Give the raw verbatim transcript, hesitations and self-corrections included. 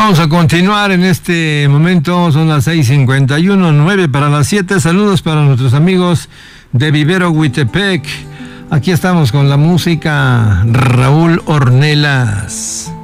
Vamos a continuar en este momento, son las seis cincuenta y uno, nueve para las siete. Saludos para nuestros amigos de Vivero Huitepec. Aquí estamos con la música, Raúl Ornelas.